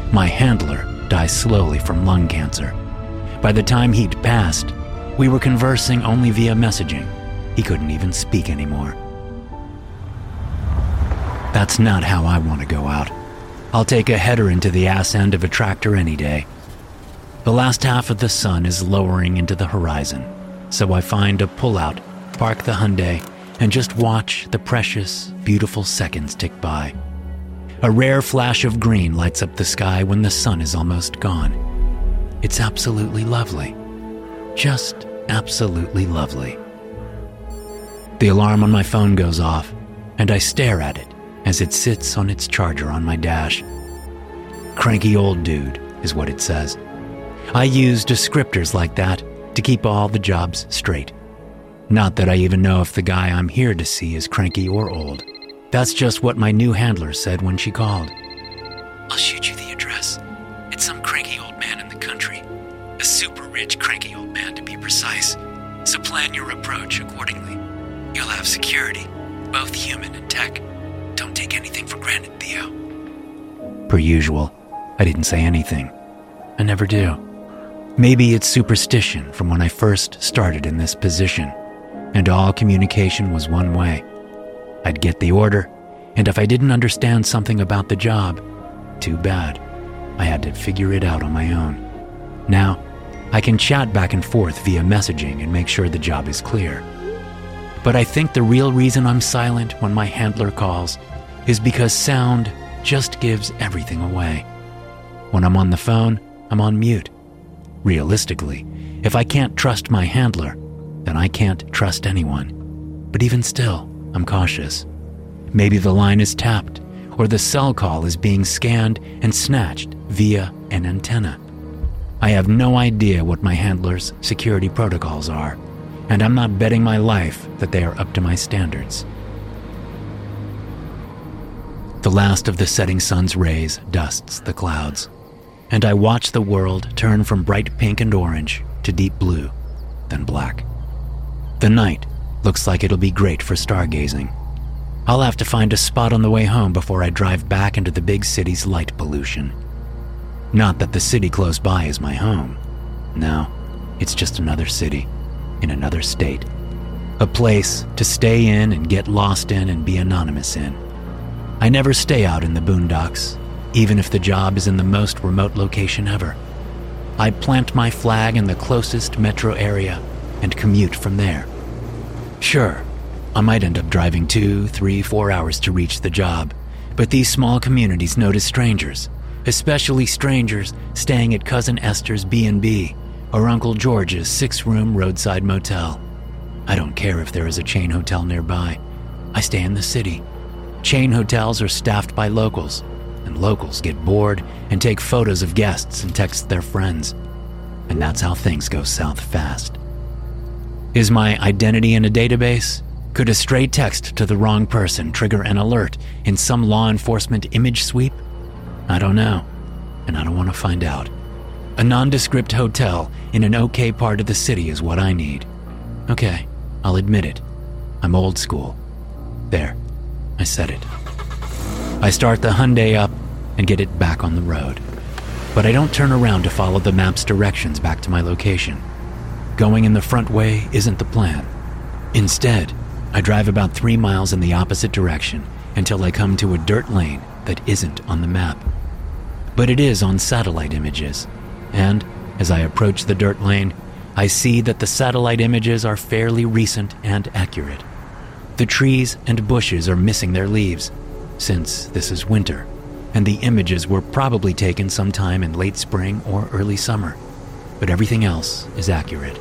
My handler dies slowly from lung cancer. By the time he'd passed, we were conversing only via messaging. He couldn't even speak anymore. That's not how I want to go out. I'll take a header into the ass end of a tractor any day. The last half of the sun is lowering into the horizon, so I find a pullout, park the Hyundai, and just watch the precious, beautiful seconds tick by. A rare flash of green lights up the sky when the sun is almost gone. It's absolutely lovely. Just absolutely lovely. The alarm on my phone goes off, and I stare at it as it sits on its charger on my dash. Cranky old dude is what it says. I use descriptors like that to keep all the jobs straight. Not that I even know if the guy I'm here to see is cranky or old. That's just what my new handler said when she called. I'll shoot you the address. It's some cranky old man in the country. A super rich cranky old man to be precise. So plan your approach accordingly. You'll have security, both human and tech. Don't take anything for granted, Theo. Per usual, I didn't say anything. I never do. Maybe it's superstition from when I first started in this position, and all communication was one way. I'd get the order, and if I didn't understand something about the job, too bad. I had to figure it out on my own. Now, I can chat back and forth via messaging and make sure the job is clear. But I think the real reason I'm silent when my handler calls is because sound just gives everything away. When I'm on the phone, I'm on mute. Realistically, if I can't trust my handler, then I can't trust anyone. But even still, I'm cautious. Maybe the line is tapped, or the cell call is being scanned and snatched via an antenna. I have no idea what my handler's security protocols are, and I'm not betting my life that they are up to my standards. The last of the setting sun's rays dusts the clouds, and I watch the world turn from bright pink and orange to deep blue, then black. The night looks like it'll be great for stargazing. I'll have to find a spot on the way home before I drive back into the big city's light pollution. Not that the city close by is my home. No, it's just another city in another state. A place to stay in and get lost in and be anonymous in. I never stay out in the boondocks, even if the job is in the most remote location ever. I plant my flag in the closest metro area and commute from there. Sure, I might end up driving 2, 3, 4 hours to reach the job, but these small communities notice strangers, especially strangers staying at Cousin Esther's B&B or Uncle George's 6-room roadside motel. I don't care if there is a chain hotel nearby. I stay in the city. Chain hotels are staffed by locals, and locals get bored and take photos of guests and text their friends. And that's how things go south fast. Is my identity in a database? Could a stray text to the wrong person trigger an alert in some law enforcement image sweep? I don't know, and I don't want to find out. A nondescript hotel in an okay part of the city is what I need. Okay, I'll admit it. I'm old school. There, I said it. I start the Hyundai up and get it back on the road. But I don't turn around to follow the map's directions back to my location. Going in the front way isn't the plan. Instead, I drive about 3 miles in the opposite direction until I come to a dirt lane that isn't on the map. But it is on satellite images, and as I approach the dirt lane, I see that the satellite images are fairly recent and accurate. The trees and bushes are missing their leaves, since this is winter, and the images were probably taken sometime in late spring or early summer, but everything else is accurate.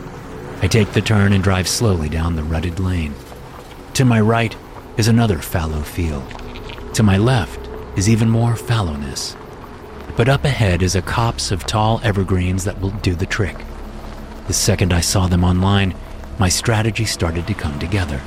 I take the turn and drive slowly down the rutted lane. To my right is another fallow field. To my left is even more fallowness. But up ahead is a copse of tall evergreens that will do the trick. The second I saw them online, my strategy started to come together.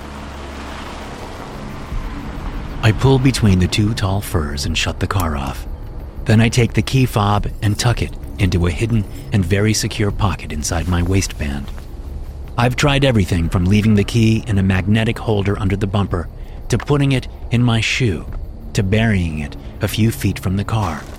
I pull between the 2 tall firs and shut the car off. Then I take the key fob and tuck it into a hidden and very secure pocket inside my waistband. I've tried everything from leaving the key in a magnetic holder under the bumper, to putting it in my shoe, to burying it a few feet from the car.